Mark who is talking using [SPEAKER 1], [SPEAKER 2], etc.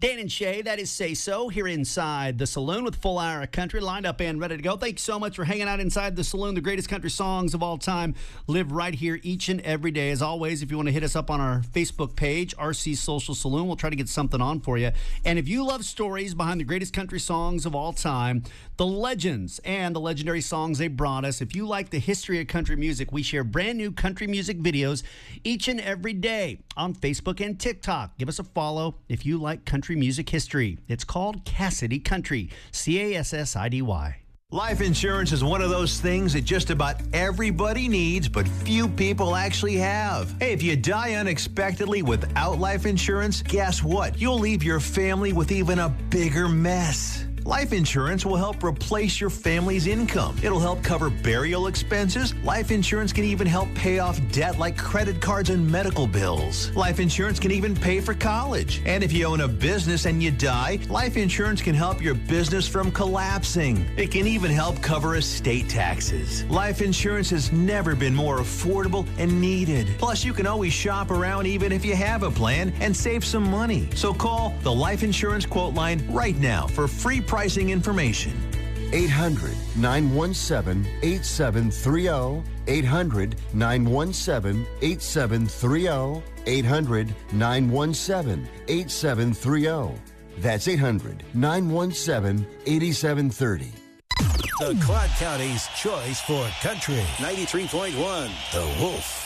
[SPEAKER 1] Dan and Shay, that is Say So, here inside the saloon with full hour of country lined up and ready to go. Thanks so much for hanging out inside the saloon. The greatest country songs of all time live right here each and every day. As always, if you want to hit us up on our Facebook page, RC Social Saloon, we'll try to get something on for you. And if you love stories behind the greatest country songs of all time, the legends and the legendary songs they brought us, if you like the history of country music, we share brand new country music videos each and every day on Facebook and TikTok. Give us a follow if you like country music history. It's called Cassidy Country, Cassidy.
[SPEAKER 2] Life insurance is one of those things that just about everybody needs, but few people actually have. Hey, if you die unexpectedly without life insurance, guess what? You'll leave your family with even a bigger mess. Life insurance will help replace your family's income. It'll help cover burial expenses. Life insurance can even help pay off debt like credit cards and medical bills. Life insurance can even pay for college. And if you own a business and you die, life insurance can help your business from collapsing. It can even help cover estate taxes. Life insurance has never been more affordable and needed. Plus, you can always shop around even if you have a plan and save some money. So call the Life Insurance Quote Line right now for free pricing information.
[SPEAKER 3] 800-917-8730. 800-917-8730. 800-917-8730. That's 800-917-8730.
[SPEAKER 4] The Clark County's choice for country. 93.1 The Wolf.